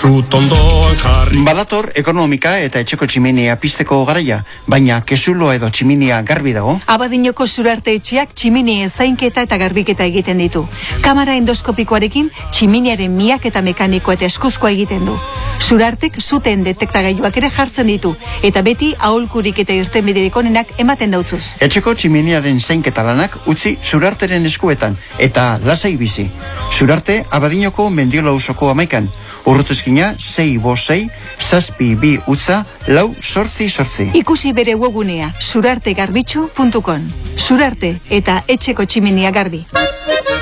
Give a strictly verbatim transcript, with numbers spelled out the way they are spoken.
Zutondoan jarri. Badator ekonomika eta etxeko tximinia pizteko garaia, baina kezulo edo tximinia garbi dago? Abadiñoko Surarte etxeak tximinie zainketa eta garbiketa egiten ditu. Kamara endoskopikoarekin tximiniaren miak eta mekaniko eta eskuzkoa egiten du. Surartek zuten detektagailuak ere jartzen ditu, eta beti aholkurik eta irtenbiderik onenak ematen dautzuz. Etxeko tximiniaren zainketa lanak utzi Surarteren eskuetan, eta lasai bizi. Surarte Abadiñoko Mendiola auzoko amaikan. Urrutuzkina sei bost sei, zazpi bi utza, lau sortzi sortzi. Ikusi bere webgunea surartegarbitxu puntu com. Surarte eta etxeko tximinia garbi.